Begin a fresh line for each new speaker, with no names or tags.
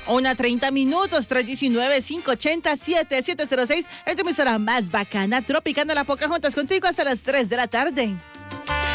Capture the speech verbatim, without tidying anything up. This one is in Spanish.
Una treinta minutos, tres diecinueve, cinco ochenta, siete siete cero seis. Es tu emisora más bacana, Tropicana La Pocahontas, contigo hasta las tres de la tarde.